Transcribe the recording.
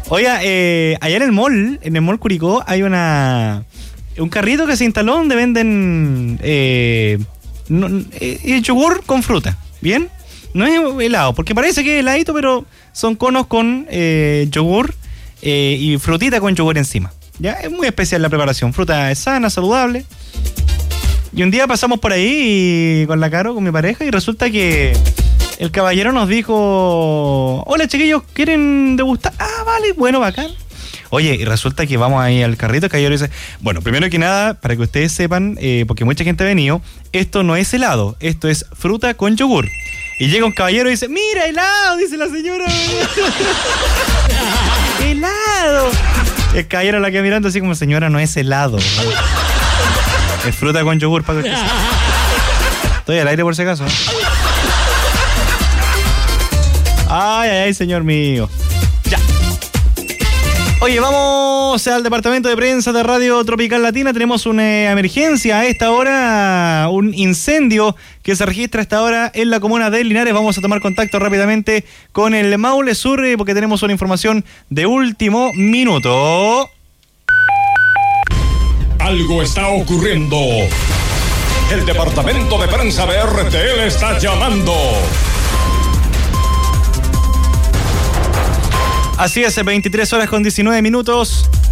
Oiga, allá en el mall Curicó, hay un carrito que se instaló donde venden yogur con fruta, ¿bien? No es helado, porque parece que es heladito, pero son conos con yogur y frutita con yogur encima. Ya es muy especial la preparación, fruta es sana, saludable. Y un día pasamos por ahí con la Caro, con mi pareja, y resulta que el caballero nos dijo: hola chiquillos, ¿quieren degustar? Ah, vale, bueno, bacán. Oye, y resulta que vamos ahí al carrito, el caballero dice: bueno, primero que nada, para que ustedes sepan, porque mucha gente ha venido, esto no es helado, esto es fruta con yogur. Y llega un caballero y dice: mira, helado, dice la señora. ¡Helado! El caballero la queda mirando así como: señora, no es helado. Es fruta con yogur, para que usted sepa. Estoy al aire por si acaso. Ay, señor mío. Ya. Oye, vamos al departamento de prensa de Radio Tropical Latina. Tenemos una emergencia a esta hora, un incendio que se registra a esta hora en la comuna de Linares. Vamos a tomar contacto rápidamente con el Maule Sur porque tenemos una información de último minuto. Algo está ocurriendo. El departamento de prensa de RTL está llamando. Así es, 23 horas con 19 minutos.